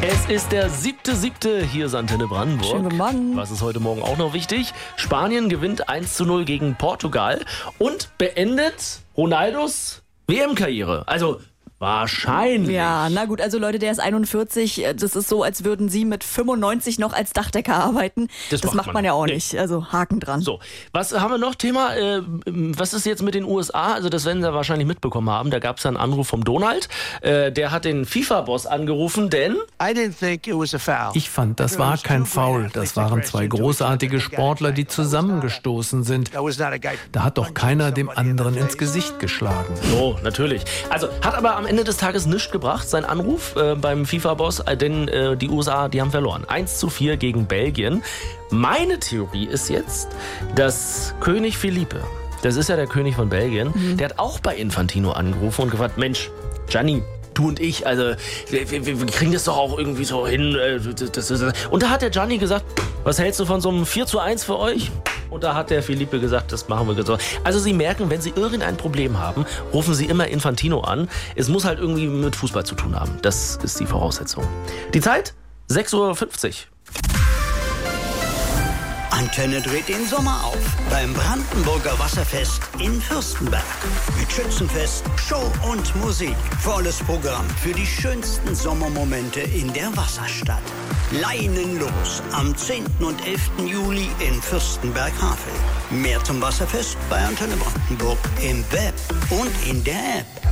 Es ist der 7.7. Hier ist Antenne Brandenburg. Schönen guten Morgen. Was ist heute Morgen auch noch wichtig? Spanien gewinnt 1:0 gegen Portugal und beendet Ronaldos WM-Karriere. Also wahrscheinlich. Ja, na gut, also Leute, der ist 41. Das ist so, als würden Sie mit 95 noch als Dachdecker arbeiten. Das macht man ja auch nicht. Also Haken dran. So, was haben wir noch? Thema, was ist jetzt mit den USA? Also das werden Sie wahrscheinlich mitbekommen haben. Da gab es einen Anruf vom Donald. Der hat den FIFA-Boss angerufen, denn Ich fand, das war kein Foul. Das waren zwei großartige Sportler, die zusammengestoßen sind. Da hat doch keiner dem anderen ins Gesicht geschlagen. so, natürlich. Also hat aber am Ende des Tages nichts gebracht, sein Anruf beim FIFA-Boss, denn die USA, die haben verloren. 1:4 gegen Belgien. Meine Theorie ist jetzt, dass König Philippe, das ist ja der König von Belgien, der hat auch bei Infantino angerufen und gefragt, Mensch, Gianni, du und ich, also wir kriegen das doch auch irgendwie so hin. Und da hat der Gianni gesagt, was hältst du von so einem 4:1 für euch? Und da hat der Philippe gesagt, das machen wir so. Also Sie merken, wenn Sie irgendein Problem haben, rufen Sie immer Infantino an. Es muss halt irgendwie mit Fußball zu tun haben. Das ist die Voraussetzung. Die Zeit? 6:50 Uhr. Antenne dreht den Sommer auf beim Brandenburger Wasserfest in Fürstenberg. Mit Schützenfest, Show und Musik. Volles Programm für die schönsten Sommermomente in der Wasserstadt. Leinen los am 10. und 11. Juli in Fürstenberg-Havel. Mehr zum Wasserfest bei Antenne Brandenburg im Web und in der App.